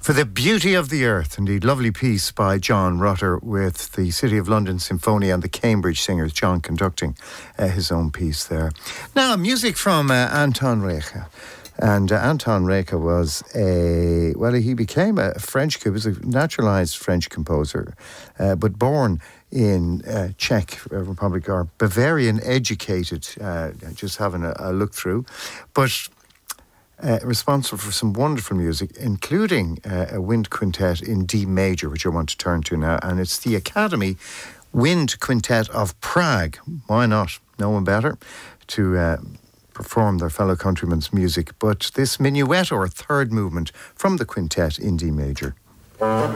For the Beauty of the Earth, indeed, lovely piece by John Rutter with the City of London Symphony and the Cambridge Singers, John conducting his own piece there. Now, music from Anton Reicha. And Anton Reicha was he became a French, he was a naturalized French composer, but born in Czech Republic, or Bavarian educated, just having a look through. But responsible for some wonderful music, including a wind quintet in D major, which I want to turn to now. And it's the Academy Wind Quintet of Prague. Why not? No one better to perform their fellow countrymen's music. But this minuet, or third movement, from the quintet in D major.